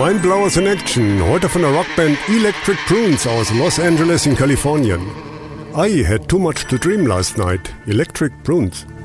Mindblowers in Action, heute von der Rockband Electric Prunes aus Los Angeles in Kalifornien. I had too much to dream last night, Electric Prunes.